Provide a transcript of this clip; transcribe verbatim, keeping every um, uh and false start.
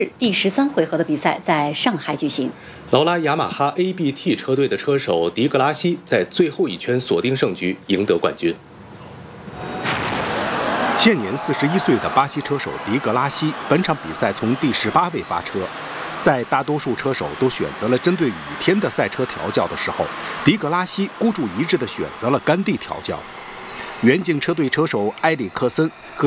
第十三回合的比赛在上海举行。 劳拉雅马哈 A B T 车队的车手迪格拉西在最后一圈锁定胜局，赢得冠军。 现年四十一岁的巴西车手迪格拉西，本场比赛从第十八位发车。在大多数车手都选择了针对雨天的赛车调教的时候，迪格拉西孤注一掷地选择了干地调教。远景车队车手埃里克森和